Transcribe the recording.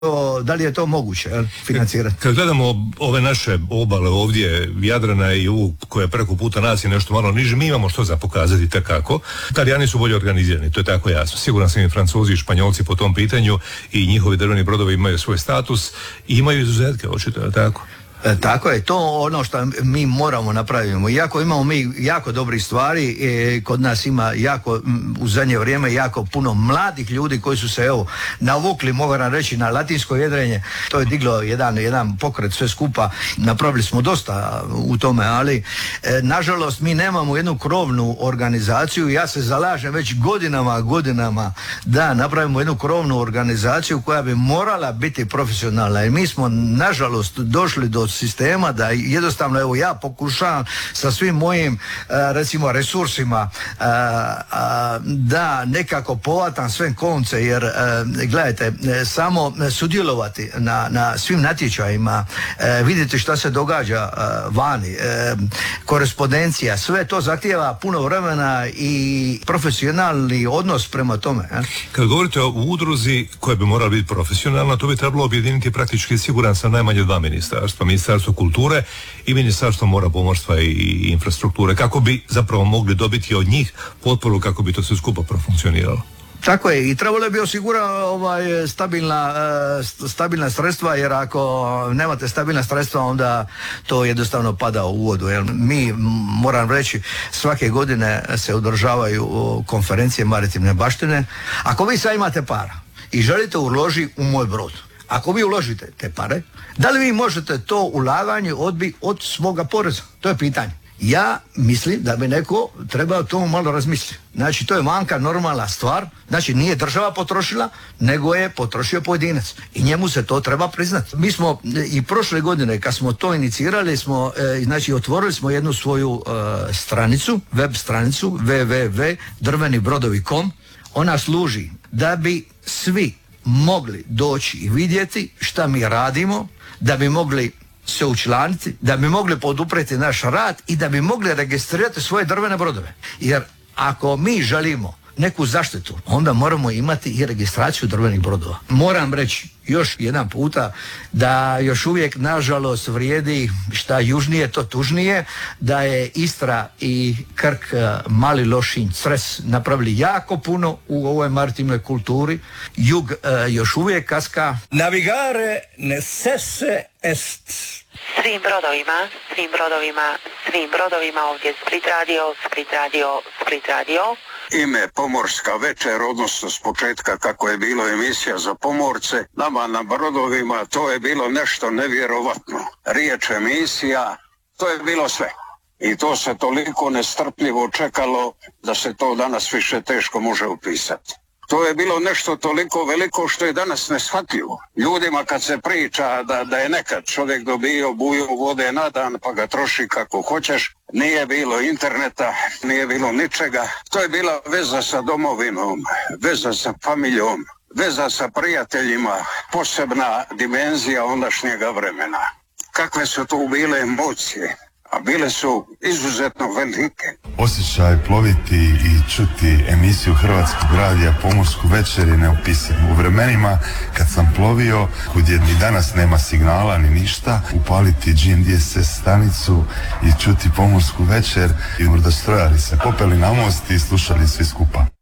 da li je to moguće financirati. Kad gledamo ove naše obale ovdje, Jadrana i ovu koja je preko puta nas je nešto malo niže, mi imamo što za pokazati tekako. Talijani su bolje organizirani, to je tako jasno. Siguran sam i Francuzi i Španjolci po tom pitanju i njihovi drveni brodovi imaju svoj status i imaju izuzetke, očito, je tako? Tako je, to ono što mi moramo napraviti. Iako imamo mi jako dobrih stvari, kod nas ima u zadnje vrijeme jako puno mladih ljudi koji su se navukli, moram reći, na latinsko jedrenje. To je diglo jedan pokret sve skupa. Napravili smo dosta u tome, ali nažalost mi nemamo jednu krovnu organizaciju. Ja se zalažem već godinama da napravimo jednu krovnu organizaciju koja bi morala biti profesionalna. I mi smo nažalost došli do sistema da jednostavno ja pokušavam sa svim mojim recimo resursima da nekako povatam sve konce, jer gledajte, samo sudjelovati na svim natječajima, vidjeti šta se događa vani, korespondencija, sve to zahtijeva puno vremena i profesionalni odnos prema tome. Kad govorite o udruzi koja bi morala biti profesionalna, to bi trebalo objediniti praktički, siguran sam, najmanje dva ministarstva, Ministarstvo kulture i Ministarstvo mora, pomorstva i infrastrukture, kako bi zapravo mogli dobiti od njih potporu kako bi to sve skupo profunkcioniralo. Tako je, i trebalo bi osigurati stabilna sredstva, jer ako nemate stabilna sredstva, onda to jednostavno pada u vodu. Jer mi, moram reći, svake godine se održavaju konferencije maritimne baštine. Ako vi sad imate para i želite uložiti u moj brod, ako vi uložite te pare, da li vi možete to ulaganje odbiti od svoga poreza? To je pitanje. Ja mislim da bi neko trebao to malo razmisliti. Znači, to je vanka normalna stvar. Znači, nije država potrošila, nego je potrošio pojedinac. I njemu se to treba priznati. Mi smo i prošle godine, kad smo to inicirali, otvorili smo jednu svoju stranicu, web stranicu www.drvenibrodovi.com. Ona služi da bi svi mogli doći i vidjeti šta mi radimo, da bi mogli se učlaniti, da bi mogli poduprijeti naš rad i da bi mogli registrirati svoje drvene brodove. Jer ako mi želimo neku zaštitu, onda moramo imati i registraciju drvenih brodova. Moram reći još jedan puta da još uvijek nažalost vrijedi šta južnije to tužnije, da je Istra i Krk, Mali Lošinj, Cres napravili jako puno u ovoj maritimnoj kulturi. Jug još uvijek kaska. Navigare necesse est. Svim brodovima ovdje Split Radio. Ime Pomorska večer, odnosno s početka kako je bilo emisija za pomorce, nama na brodovima to je bilo nešto nevjerovatno. Riječ emisija, to je bilo sve. I to se toliko nestrpljivo čekalo da se to danas više teško može upisati. To je bilo nešto toliko veliko što je danas neshvatljivo. Ljudima kad se priča da je nekad čovjek dobio buju vode na dan pa ga troši kako hoćeš, nije bilo interneta, nije bilo ničega. To je bila veza sa domovinom, veza sa familijom, veza sa prijateljima, posebna dimenzija ondašnjega vremena. Kakve su tu bile emocije? A bile su izuzetno velike. Osjećaj ploviti i čuti emisiju Hrvatskog radija Pomorsku večer je neopisiv. U vremenima kad sam plovio, kud je ni danas nema signala ni ništa, upaliti GMDSS stanicu i čuti Pomorsku večer i mordostrojari se popeli na most i slušali svi skupa.